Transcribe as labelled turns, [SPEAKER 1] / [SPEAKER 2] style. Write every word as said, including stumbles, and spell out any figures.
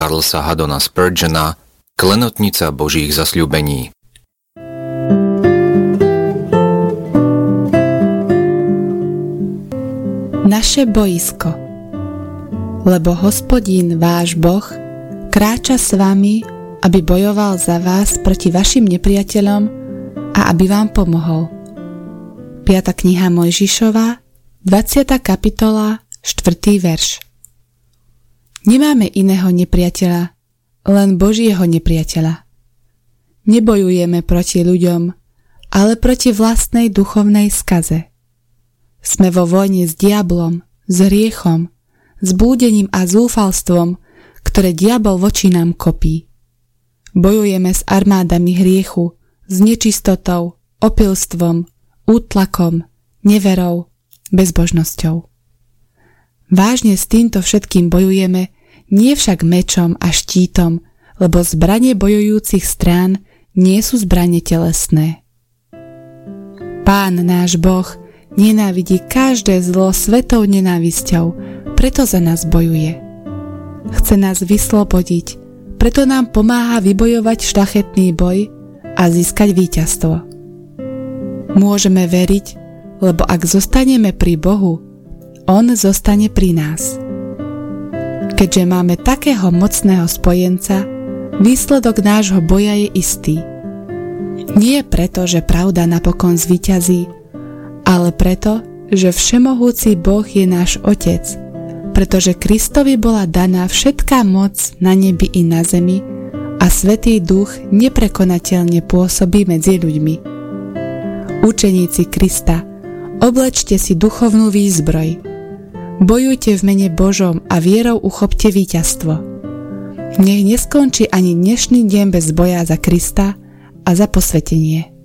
[SPEAKER 1] Charlesa Haddona Spurgeona, Klenotnica Božích zasľúbení.
[SPEAKER 2] Naše bojisko. Lebo Hospodín, váš Boh, kráča s vami, aby bojoval za vás proti vašim nepriateľom a aby vám pomohol. piata kniha Mojžišova, dvadsiata kapitola, štvrtý verš. Nemáme iného nepriateľa, len Božieho nepriateľa. Nebojujeme proti ľuďom, ale proti vlastnej duchovnej skaze. Sme vo vojne s diablom, s hriechom, s blúdením a zúfalstvom, ktoré diabol voči nám kopí. Bojujeme s armádami hriechu, s nečistotou, opilstvom, útlakom, neverou, bezbožnosťou. Vážne s týmto všetkým bojujeme, nie však mečom a štítom, lebo zbranie bojujúcich strán nie sú zbranie telesné. Pán náš Boh nenávidí každé zlo svetou nenávisťou, preto za nás bojuje. Chce nás vyslobodiť, preto nám pomáha vybojovať šľachetný boj a získať víťazstvo. Môžeme veriť, lebo ak zostaneme pri Bohu, On zostane pri nás. Keďže máme takého mocného spojenca, výsledok nášho boja je istý. Nie preto, že pravda napokon zvíťazí, ale preto, že všemohúci Boh je náš Otec, pretože Kristovi bola daná všetká moc na nebi i na zemi a Svätý Duch neprekonateľne pôsobí medzi ľuďmi. Učeníci Krista, oblečte si duchovnú výzbroj. Bojujte v mene Božom a vierou uchopte víťazstvo. Nech neskončí ani dnešný deň bez boja za Krista a za posvetenie.